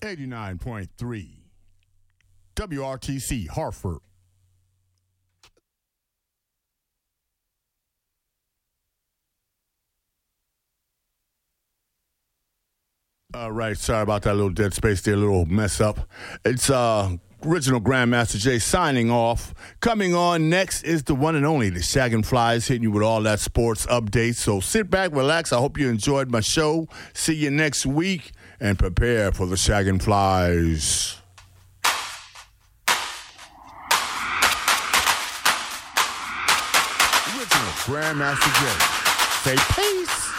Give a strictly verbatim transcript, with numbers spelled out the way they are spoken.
eighty-nine point three W R T C, Hartford. All right, sorry about that little dead space there, a little mess up. It's uh, original Grandmaster Jay signing off. Coming on next is the one and only, the Shaggin' Flies, hitting you with all that sports updates. So sit back, relax. I hope you enjoyed my show. See you next week, and prepare for the Shaggin' Flies. Original Grandmaster Jay. Say peace.